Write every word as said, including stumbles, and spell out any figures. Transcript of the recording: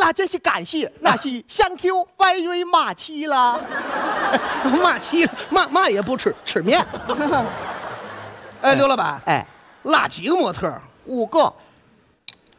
那真是感谢，那是 thank you very much 了。 骂七骂骂也不吃，吃面。哎，刘老板， 哎， 拉几个模特？ 五个，